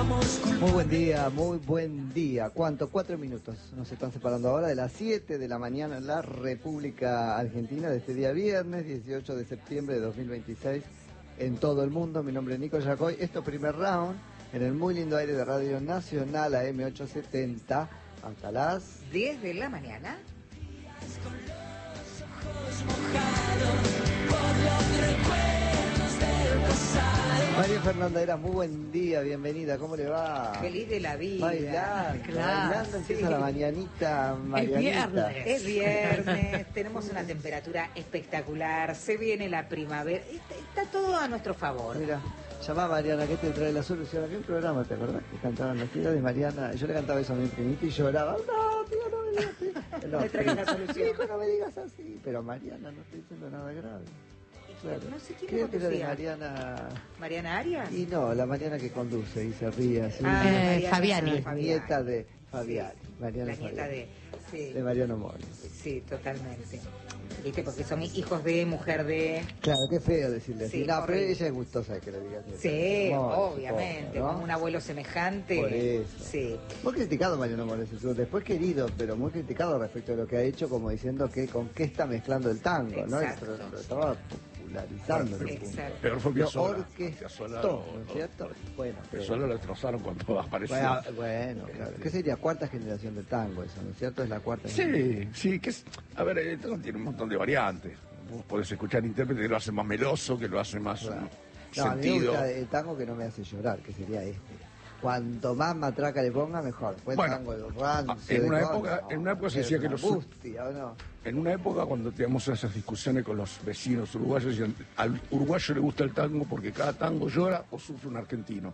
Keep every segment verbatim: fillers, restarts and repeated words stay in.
Muy buen día, muy buen día. ¿Cuánto? Cuatro minutos. Nos están separando ahora de las siete de la mañana en la República Argentina de este día viernes, dieciocho de septiembre de dos mil veintiséis, en todo el mundo. Mi nombre es Nico Yacoy. Esto primer round en el muy lindo aire de Radio Nacional A M ochocientos setenta hasta las diez de la mañana. Con los ojos mojados por los recuerdos del pasado. María Fernanda Era, muy buen día, bienvenida, ¿cómo le va? Feliz de la vida. Bailando, Claro, bailando empieza sí. la mañanita, Marianita. Es viernes. Es viernes, tenemos una temperatura espectacular, se viene la primavera, está, está todo a nuestro favor. Mira, llamá a Mariana, que te trae la solución. Había un programa, ¿te acordás? Que cantaban las tías de Mariana. Yo le cantaba eso a mi primita y lloraba. No, tío, no me digas así. No, Me traes la primo, solución. hijo, no me digas así. Pero Mariana, no estoy diciendo nada grave. Claro. No sé quién Creo lo que era de conducía. Mariana. ¿Mariana Arias? Y no, la Mariana que conduce y se ríe así. Ah, Eh, Mariana Fabiani. Es nieta de Fabiani. Mariana La nieta Fabiani. de... Sí, De Mariano Mori. sí, totalmente. ¿Viste? Porque son hijos de, mujer de... Claro, qué feo decirle así. Sí, no, pero horrible. ella es gustosa que le digas así. Sí, Mori, obviamente, supongo, ¿no? como un abuelo semejante. Por eso. Sí. Muy criticado Mariano Mores, después querido, pero muy criticado respecto a lo que ha hecho, como diciendo que con qué está mezclando el tango, ¿no? Exacto. Lo, lo estaba popularizando. en un punto. Exacto. Peor fue Lo Piazzolla. orquestó, Piazzolla ¿no lo- es cierto? Bueno, pero- Piazzolla lo destrozaron cuando apareció. bueno, bueno, claro. ¿Qué sería? Cuarta generación del tango eso, ¿no es cierto? Es la cuarta generación. Sí, sí, que es... A ver, el tango tiene un montón de variantes. Vos podés escuchar intérpretes que lo hacen más meloso, que lo hacen más Claro. mm, No, a mí me sentido. gusta el tango que no me hace llorar, que sería este. Cuanto más matraca le ponga, mejor. Fue el Bueno, tango de los rancio, en de una Cono, época- en una época se es decía que una los- angustia, ¿o no? En una época cuando teníamos esas discusiones con los vecinos uruguayos, decían, al uruguayo le gusta el tango porque cada tango llora o sufre un argentino.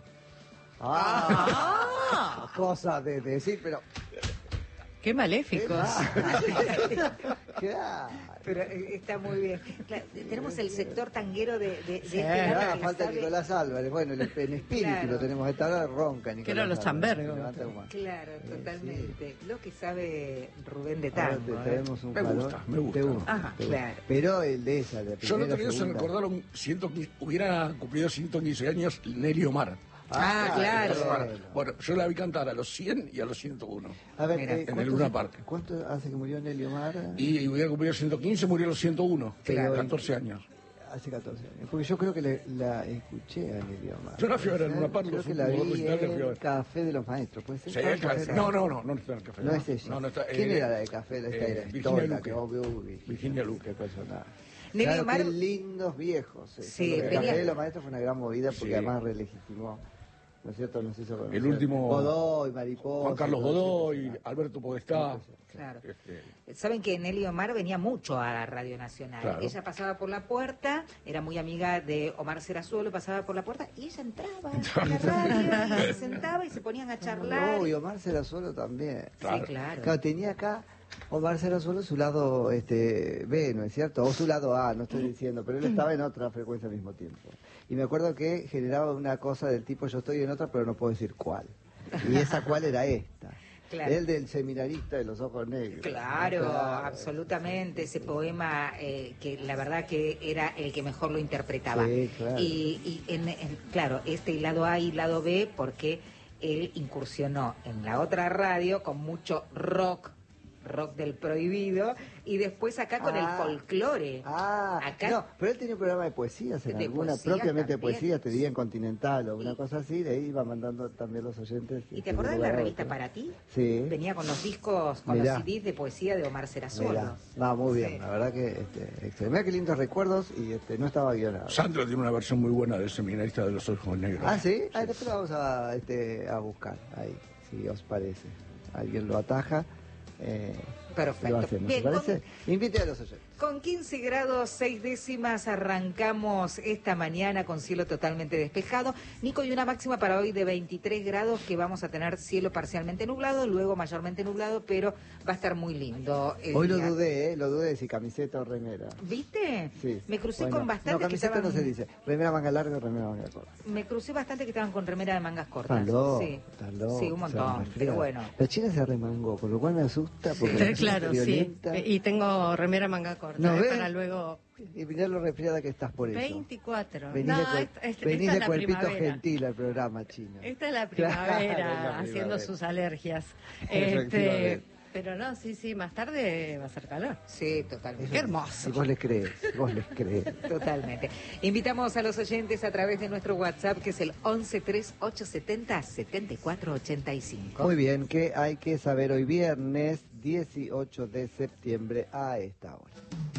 Ah, cosa de decir, pero... Qué maléficos. Claro. Pero eh, está muy bien. Claro, tenemos el sector tanguero de, de, de Sí. este No lado haga que le falta sabe- Nicolás Álvarez. Bueno, el, en espíritu Claro. lo tenemos. Esta hora ronca Nicolás Que eran los Álvarez. Tambergos. Levanta un mano. Claro, totalmente. Lo que sabe Rubén de Ahora tango. te ¿eh? traemos un Me farol. gusta, me gusta. Te gusta, Ajá, te gusta. claro. Pero el de esa, de Yo el primera, otro día se segunda. recordaron, ciento quince hubiera cumplido ciento quince años Nelly Omar. Ah, claro. Omar. Bueno, yo la vi cantar a los cien y a los ciento uno. A ver, Mira, eh, en el ¿cuánto Luna hace- Park. ¿Cuánto hace que murió Nelly Omar? Y hubiera cumplido ciento quince, murió a los ciento uno. Pero- catorce años. Hace catorce años. Porque yo creo que le- la escuché a Nelly Omar. Yo la fui a ver en Luna Park, Creo los que la últimos vi recitales la fui a en ver. Café de los Maestros, ¿puede ser? Sí, Café el café. de los No, Maestros. no, no, no está en el café. No es ella. No, no está, ¿Quién eh, era la de Café? La esta eh, era Virginia Stola, Luque. que obvio, uy, Virginia Luque. Qué personaje. Nelly Claro, Omar- qué lindos viejos. eh. Sí, Lo de venía- Café de los Maestros fue una gran movida porque Sí. además relegitimó, ¿no es cierto? Nos hizo conocer. El último- Godoy, Mariposa. Juan Carlos todo eso. Godoy, Alberto Podestá. Claro. Este, Saben que Nelly Omar venía mucho a la Radio Nacional. Claro. Ella pasaba por la puerta, era muy amiga de Omar Serazuelo, pasaba por la puerta y ella entraba a la radio, y se sentaba y se ponían a charlar. No, y Omar Serazuelo también. Claro. Sí, claro. Claro, tenía acá Omar Serazuelo su lado este, B, ¿no es cierto? O su lado A, no estoy diciendo, pero él estaba en otra frecuencia al mismo tiempo. Y me acuerdo que generaba una cosa del tipo, yo estoy en otra, pero no puedo decir cuál. Y esa cuál era esta. Claro. El del seminarista de los ojos negros. Claro, absolutamente, ese poema eh, que la verdad que era el que mejor lo interpretaba. Sí, claro. Y, y en, en- claro, este lado A y lado B, porque él incursionó en la otra radio con mucho rock, rock del prohibido, y después acá con Ah. el folclore. Ah, Acá- no, pero él tenía un programa de poesías en De alguna, poesía propiamente también. poesías, te diría en Continental o una Y- cosa así, de ahí iba mandando también los oyentes. ¿Y este, te acordás de un la lugar a revista otro. Para ti? Sí. Venía con los discos, con Mirá. los C Ds de poesía de Omar Serazuelo. Mirá, va muy bien, Sí. la verdad que este, excelente. Mirá qué lindos recuerdos y este, no estaba guionado. Sandra tiene una versión muy buena del seminarista de los ojos negros. Ah, ¿sí? Ah, después lo vamos a, este, a buscar ahí, si os parece. Alguien lo ataja. Eh, Perfecto. Lo hacemos, Bien, ¿te parece? Invite a los oyentes. Con quince grados seis décimas arrancamos esta mañana con cielo totalmente despejado. Nico, y una máxima para hoy de veintitrés grados, que vamos a tener cielo parcialmente nublado, luego mayormente nublado, pero va a estar muy lindo el Hoy lo día. dudé, ¿eh? Lo dudé de si camiseta o remera. ¿Viste? Sí. Me crucé Bueno, con bastantes No, que camiseta estaban... no se dice. Remera manga larga o remera manga corta. Me crucé bastante que estaban con remera de mangas cortas. Estás loco, Sí. estás loco. Sí, un se montón, resfría. pero bueno. La China se remangó, con lo cual me asusta porque Sí, la China Claro, sí. friolenta. Y tengo remera manga corta, ¿No eh, ves? para luego... Y mirá lo resfriada que estás por eso. veinticuatro. Venís No, de, cuer- esta, esta- venís esta de es la cuerpito primavera. gentil al programa, Chino. Esta es la Claro, primavera, es la haciendo primavera. sus alergias. Efectivamente. Este, pero no, sí, sí, más tarde va a ser calor. Sí, totalmente. Qué hermoso. Si vos les crees, si vos les crees. Totalmente. Invitamos a los oyentes a través de nuestro WhatsApp, que es el once tres ocho setenta setenta y cuatro ochenta y cinco. Muy bien, ¿qué hay que saber hoy viernes dieciocho de septiembre a esta hora?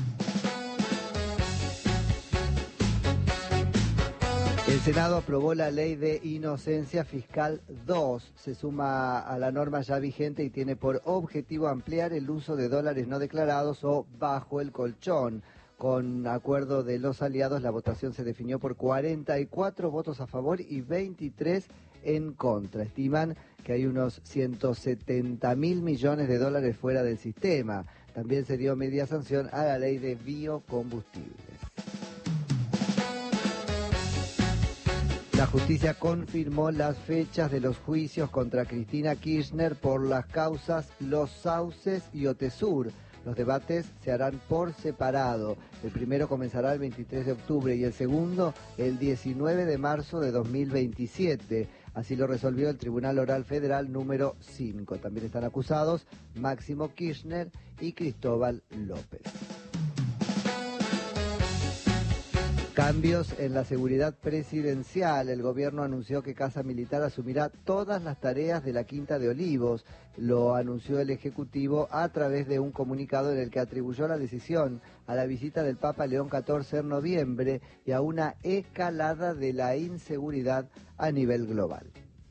El Senado aprobó la ley de inocencia fiscal dos. Se suma a la norma ya vigente y tiene por objetivo ampliar el uso de dólares no declarados o bajo el colchón. Con acuerdo de los aliados, la votación se definió por cuarenta y cuatro votos a favor y veintitrés en contra. Estiman que hay unos ciento setenta mil millones de dólares fuera del sistema. También se dio media sanción a la ley de biocombustibles. La justicia confirmó las fechas de los juicios contra Cristina Kirchner por las causas Los Sauces y Otesur. Los debates se harán por separado. El primero comenzará el veintitrés de octubre y el segundo el diecinueve de marzo de dos mil veintisiete. Así lo resolvió el Tribunal Oral Federal número cinco. También están acusados Máximo Kirchner y Cristóbal López. Cambios en la seguridad presidencial. El gobierno anunció que Casa Militar asumirá todas las tareas de la Quinta de Olivos. Lo anunció el Ejecutivo a través de un comunicado en el que atribuyó la decisión a la visita del Papa León catorce en noviembre y a una escalada de la inseguridad a nivel global.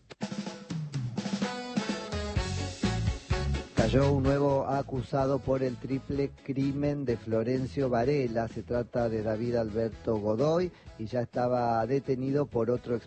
Cayó un nuevo acusado por el triple crimen de Florencio Varela. Se trata de David Alberto Godoy y ya estaba detenido por otro